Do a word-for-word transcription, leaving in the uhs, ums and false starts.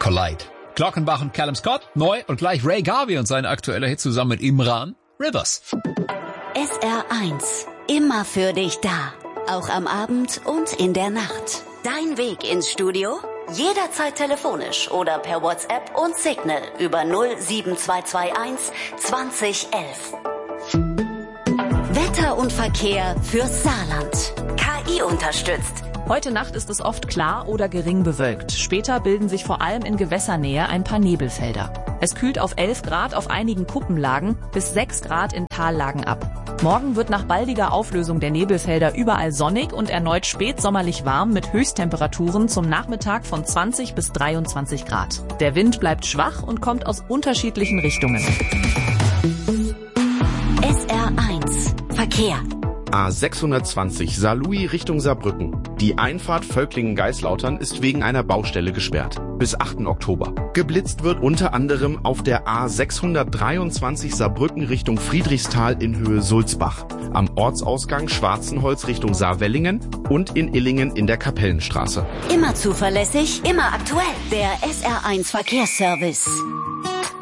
Collide. Glockenbach und Callum Scott, neu und gleich Ray Garvey und sein aktueller Hit zusammen mit Imran, Rivers. S R eins, immer für dich da. Auch am Abend und in der Nacht. Dein Weg ins Studio? Jederzeit telefonisch oder per WhatsApp und Signal über null sieben zwei zwei eins zwanzig elf. Wetter und Verkehr fürs Saarland. K I unterstützt. Heute Nacht ist es oft klar oder gering bewölkt. Später bilden sich vor allem in Gewässernähe ein paar Nebelfelder. Es kühlt auf elf Grad auf einigen Kuppenlagen bis sechs Grad in Tallagen ab. Morgen wird nach baldiger Auflösung der Nebelfelder überall sonnig und erneut spätsommerlich warm mit Höchsttemperaturen zum Nachmittag von zwanzig bis dreiundzwanzig Grad. Der Wind bleibt schwach und kommt aus unterschiedlichen Richtungen. S R eins Verkehr. A sechshundertzwanzig Saarlouis Richtung Saarbrücken. Die Einfahrt Völklingen-Geislautern ist wegen einer Baustelle gesperrt. Bis achten Oktober. Geblitzt wird unter anderem auf der A sechshundertdreiundzwanzig Saarbrücken Richtung Friedrichsthal in Höhe Sulzbach. Am Ortsausgang Schwarzenholz Richtung Saarwellingen und in Illingen in der Kapellenstraße. Immer zuverlässig, immer aktuell. Der S R eins Verkehrsservice.